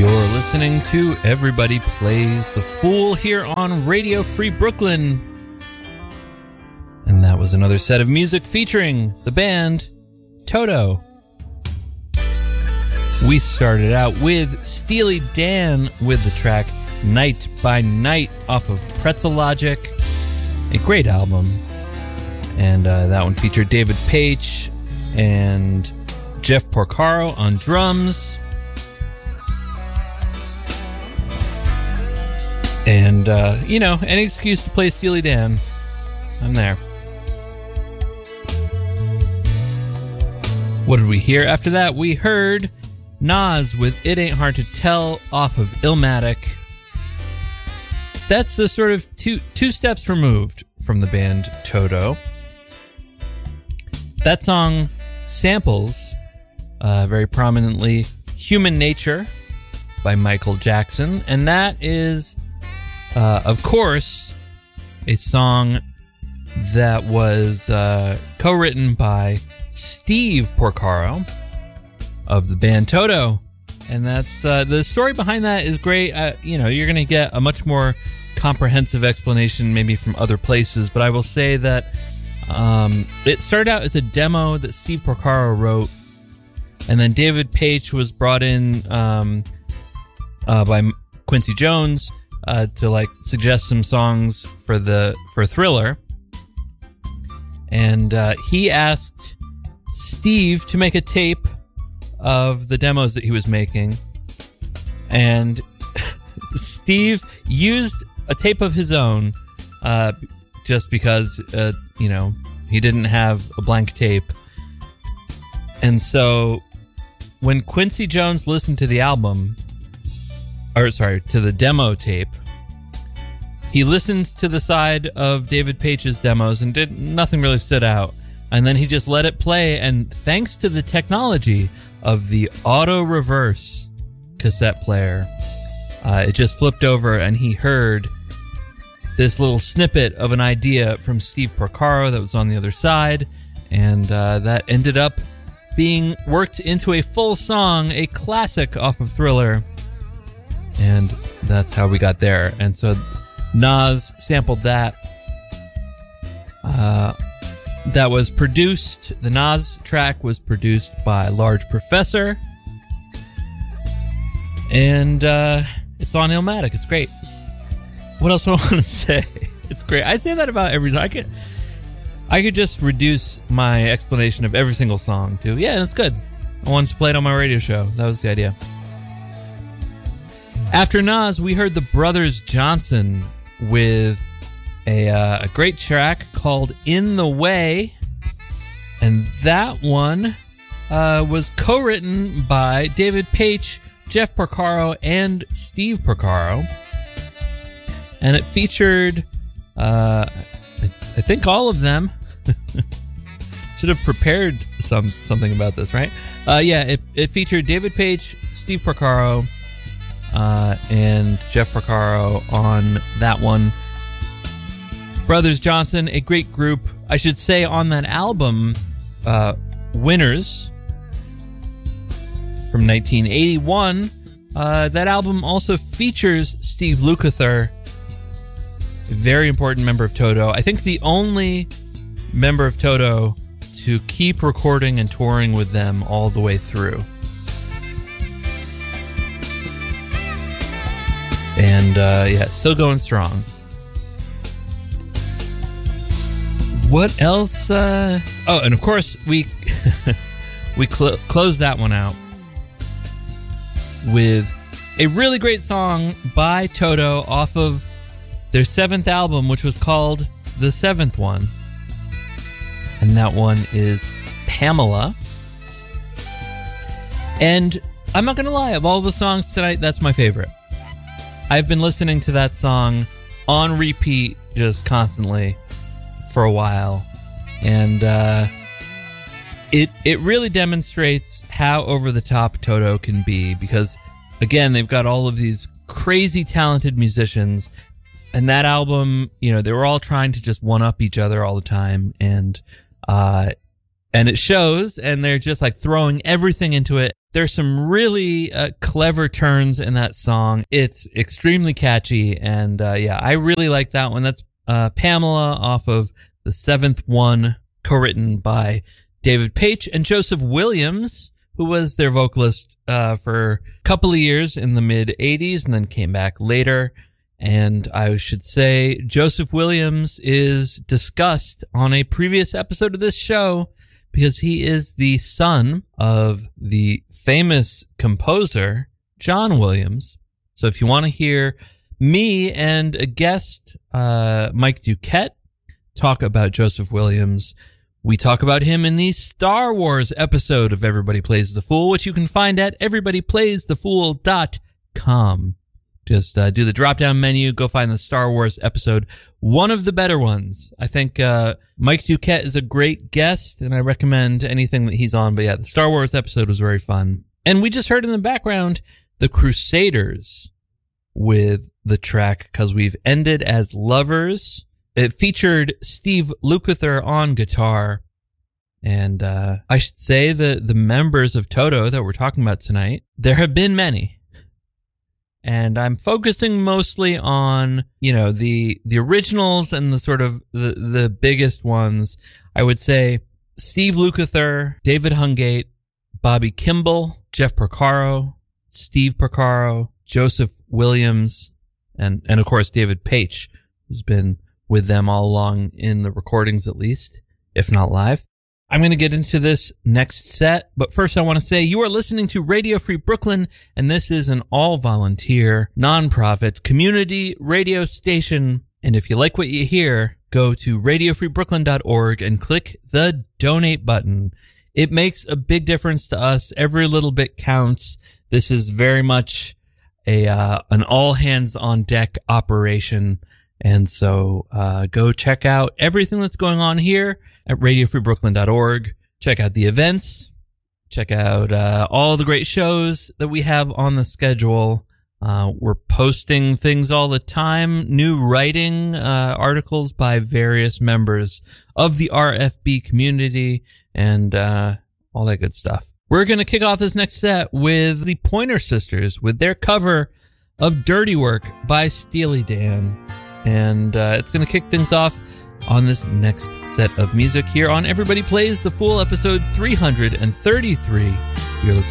Listening to Everybody Plays the Fool here on Radio Free Brooklyn. And that was another set of music featuring the band Toto. We started out with Steely Dan with the track Night by Night off of Pretzel Logic, a great album. And that one featured David Paich and Jeff Porcaro on drums. And, any excuse to play Steely Dan, I'm there. What did we hear? After that, we heard Nas with It Ain't Hard to Tell off of Illmatic. That's the sort of two steps removed from the band Toto. That song samples very prominently Human Nature by Michael Jackson, and that is... of course, a song that was co-written by Steve Porcaro of the band Toto. And that's the story behind that is great. You're going to get a much more comprehensive explanation maybe from other places, but I will say that it started out as a demo that Steve Porcaro wrote, and then David Paich was brought in by Quincy Jones to suggest some songs for Thriller, and he asked Steve to make a tape of the demos that he was making, and Steve used a tape of his own just because he didn't have a blank tape. And so when Quincy Jones listened to the to the demo tape, he listened to the side of David Paich's demos and nothing really stood out. And then he just let it play, and thanks to the technology of the auto reverse cassette player, it just flipped over and he heard this little snippet of an idea from Steve Porcaro that was on the other side, and that ended up being worked into a full song, a classic off of Thriller. And that's how we got there. And so Nas sampled that. That was produced, the Nas track was produced by Large Professor. And it's on Illmatic. It's great. What else do I want to say? It's great. I say that about every song. I could just reduce my explanation of every single song to, yeah, that's good. I wanted to play it on my radio show. That was the idea. After Nas, we heard the Brothers Johnson with a great track called In the Way. And that one was co-written by David Paich, Jeff Porcaro, and Steve Porcaro. And it featured, I think all of them. Should have prepared something about this, right? It featured David Paich, Steve Porcaro, and Jeff Porcaro on that one. Brothers Johnson, a great group. I should say on that album, Winners from 1981, that album also features Steve Lukather, a very important member of Toto. I think the only member of Toto to keep recording and touring with them all the way through. And still going strong. What else? And of course we closed that one out with a really great song by Toto off of their 7th album, which was called The 7th One. And that one is Pamela. And I'm not going to lie, of all the songs tonight, that's my favorite. I've been listening to that song on repeat just constantly for a while. And it really demonstrates how over the top Toto can be, because again, they've got all of these crazy talented musicians, and that album, they were all trying to just one up each other all the time, and it shows, and they're just throwing everything into it. There's some really clever turns in that song. It's extremely catchy, and yeah, I really like that one. That's Pamela off of The Seventh One, co-written by David Paich and Joseph Williams, who was their vocalist for a couple of years in the mid-'80s and then came back later. And I should say Joseph Williams is discussed on a previous episode of this show because he is the son of the famous composer John Williams. So if you want to hear me and a guest, Mike Duquette, talk about Joseph Williams, we talk about him in the Star Wars episode of Everybody Plays the Fool, which you can find at everybodyplaysthefool.com. Just do the drop-down menu, go find the Star Wars episode, one of the better ones. I think Mike Duquette is a great guest, and I recommend anything that he's on. But yeah, the Star Wars episode was very fun. And we just heard in the background the Crusaders with the track "'Cause We've Ended as Lovers." It featured Steve Lukather on guitar. And I should say the members of Toto that we're talking about tonight, there have been many. And I'm focusing mostly on, the originals and the sort of the biggest ones. I would say Steve Lukather, David Hungate, Bobby Kimball, Jeff Porcaro, Steve Porcaro, Joseph Williams, and of course David Paich, who's been with them all along in the recordings at least, if not live. I'm going to get into this next set, but first I want to say you are listening to Radio Free Brooklyn, and this is an all-volunteer, non-profit community radio station. And if you like what you hear, go to radiofreebrooklyn.org and click the donate button. It makes a big difference to us. Every little bit counts. This is very much an all-hands-on-deck operation. And so go check out everything that's going on here at radiofreebrooklyn.org. Check out the events. Check out all the great shows that we have on the schedule. We're posting things all the time, new writing articles by various members of the RFB community and all that good stuff. We're going to kick off this next set with the Pointer Sisters with their cover of Dirty Work by Steely Dan. And it's going to kick things off on this next set of music here on Everybody Plays the Fool, episode 333. You're listening